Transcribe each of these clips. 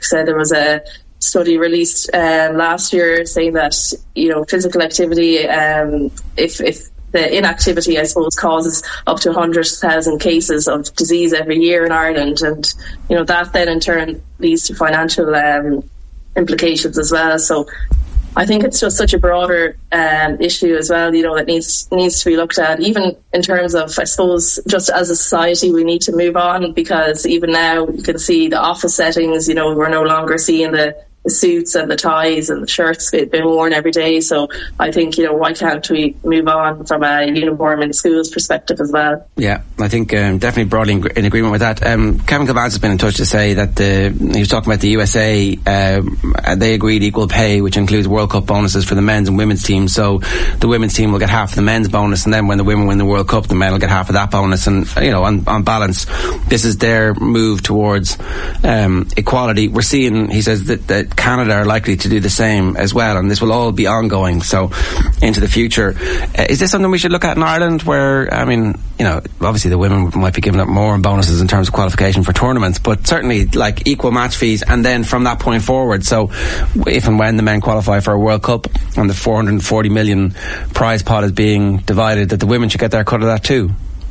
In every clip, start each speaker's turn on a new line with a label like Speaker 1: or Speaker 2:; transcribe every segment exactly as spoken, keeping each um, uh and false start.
Speaker 1: like I said, there was a study released um, last year saying that, you know, physical activity, um, if, if the inactivity, I suppose, causes up to one hundred thousand cases of disease every year in Ireland. And, you know, that then in turn leads to financial um, implications as well. So I think it's just such a broader um, issue as well, you know, that needs needs to be looked at, even in terms of, I suppose, just as a society, we need to move on, because even now you can see the office settings, you know, we're no longer seeing the the suits and the ties and the shirts being worn every day. So I think, you know, why can't we move on from a uniform in schools perspective as well?
Speaker 2: Yeah, I think um, definitely broadly in, in agreement with that. Um, Kevin Kilbans has been in touch to say that the, he was talking about the U S A, uh, they agreed equal pay, which includes World Cup bonuses for the men's and women's teams. So the women's team will get half the men's bonus, and then when the women win the World Cup, the men will get half of that bonus. And, you know, on, on balance, this is their move towards um, equality. We're seeing, he says, that, that Canada are likely to do the same as well, and this will all be ongoing, so into the future. Uh, is this something we should look at in Ireland, where, I mean, you know, obviously the women might be giving up more in bonuses in terms of qualification for tournaments, but certainly like equal match fees, and then from that point forward, so if and when the men qualify for a World Cup and the four hundred forty million prize pot is being divided, that the women should get their cut of that too?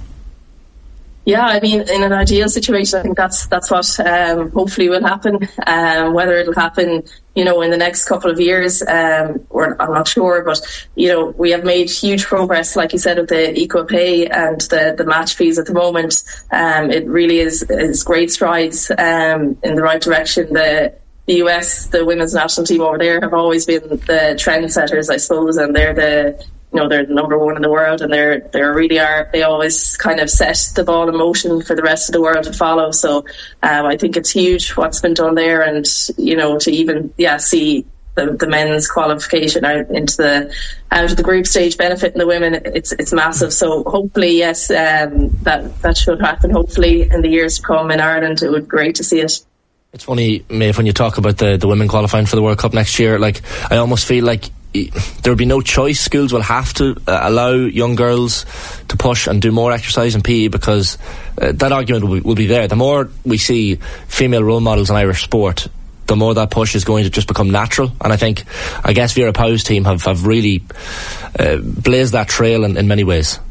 Speaker 1: Yeah, I mean, in an ideal situation, I think that's that's what um, hopefully will happen. Um, whether it'll happen, you know, in the next couple of years, um, or I'm not sure. But, you know, we have made huge progress, like you said, with the equal pay and the, the match fees at the moment. Um, it really is, is great strides um, in the right direction. The The U S, the women's national team over there, have always been the trendsetters, I suppose, and they're the you know, they're the number one in the world, and they're, they really are, they always kind of set the ball in motion for the rest of the world to follow. So, um, I think it's huge what's been done there, and, you know, to even, yeah, see the, the men's qualification out into the, out of the group stage benefiting the women, it's, it's massive. So hopefully, yes, um, that, that should happen, hopefully in the years to come in Ireland. It would be great to see it.
Speaker 3: It's funny, Maeve, when you talk about the, the women qualifying for the World Cup next year, like, I almost feel like there will be no choice. Schools will have to uh, allow young girls to push and do more exercise in P E, because uh, that argument will be, will be there. The more we see female role models in Irish sport, the more that push is going to just become natural. And I think, I guess Vera Pauw's team have, have really uh, blazed that trail in, in many ways.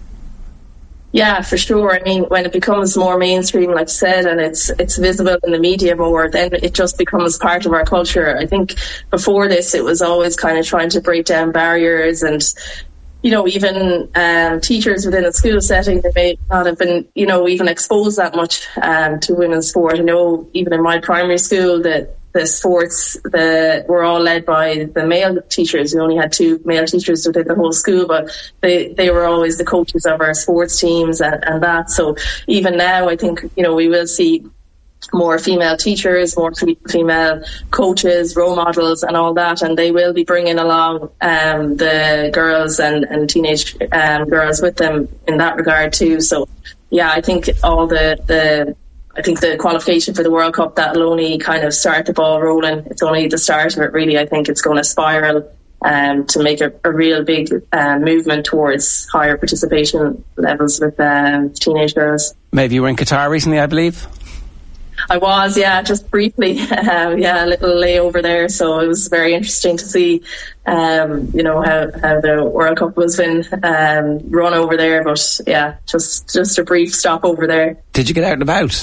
Speaker 1: Yeah, for sure. I mean, when it becomes more mainstream, like I said, and it's it's visible in the media more, then it just becomes part of our culture. I think before this, it was always kind of trying to break down barriers, and, you know, even um, teachers within a school setting, they may not have been, you know, even exposed that much um, to women's sport. I know even in my primary school that the sports the were all led by the male teachers. We only had two male teachers within the whole school, but they, they were always the coaches of our sports teams and, and that. So even now, I think, you know, we will see more female teachers, more female coaches, role models and all that, and they will be bringing along um, the girls and, and teenage um, girls with them in that regard too. So yeah, I think all the, the I think the qualification for the World Cup, that'll only kind of start the ball rolling. It's only the start of it, really. I think it's going to spiral um, to make a, a real big uh, movement towards higher participation levels with um, teenage girls.
Speaker 2: Maybe you were in Qatar recently, I believe?
Speaker 1: I was, yeah, just briefly. Um, yeah, a little layover there. So it was very interesting to see, um, you know, how, how the World Cup was been um, run over there. But yeah, just, just a brief stop over there.
Speaker 2: Did you get out and about?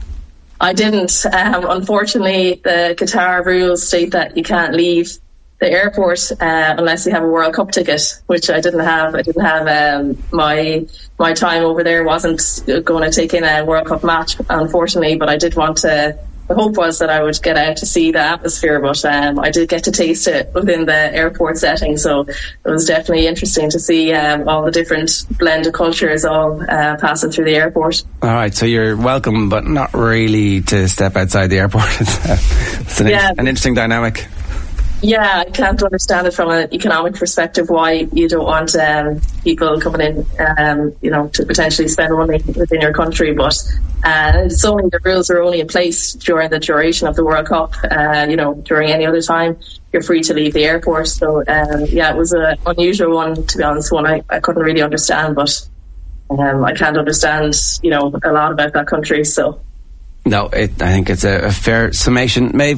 Speaker 1: I didn't. Um, unfortunately, the Qatar rules state that you can't leave the airport uh, unless you have a World Cup ticket, which I didn't have. I didn't have um, my my time over there wasn't going to take in a World Cup match, unfortunately, but I did want to. The hope was that I would get out to see the atmosphere, but um, I did get to taste it within the airport setting, so it was definitely interesting to see um, all the different blend of cultures all uh, passing through the airport.
Speaker 2: All right, so you're welcome, but not really to step outside the airport. It's an,
Speaker 1: yeah.
Speaker 2: in- an interesting dynamic.
Speaker 1: Yeah, I can't understand it from an economic perspective why you don't want um, people coming in, um, you know, to potentially spend money within your country. But uh, it's only the rules are only in place during the duration of the World Cup. Uh, you know, during any other time, you're free to leave the airport. So um, yeah, it was an unusual one, to be honest. One I, I couldn't really understand, but um, I can't understand, you know, a lot about that country. So
Speaker 2: no, it, I think it's a, a fair summation. Maeve,